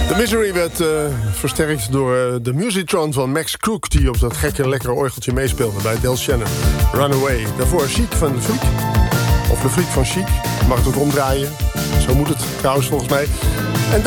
De Misery werd versterkt door de Musitron van Max Crook... die op dat gekke, lekkere orgeltje meespeelde bij Del Shannon. Runaway. Daarvoor Chic van Le Freak. Of Le Freak van Chic. Je mag het ook omdraaien. Zo moet het trouwens volgens mij.